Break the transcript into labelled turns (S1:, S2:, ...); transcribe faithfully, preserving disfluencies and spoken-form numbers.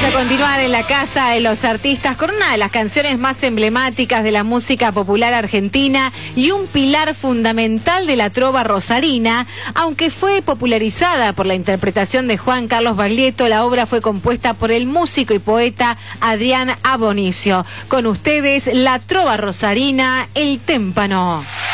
S1: Vamos a continuar en la casa de los artistas con una de las canciones más emblemáticas de la música popular argentina y un pilar fundamental de la trova rosarina. Aunque fue popularizada por la interpretación de Juan Carlos Baglietto, la obra fue compuesta por el músico y poeta Adrián Abonicio. Con ustedes, la trova rosarina, El Témpano.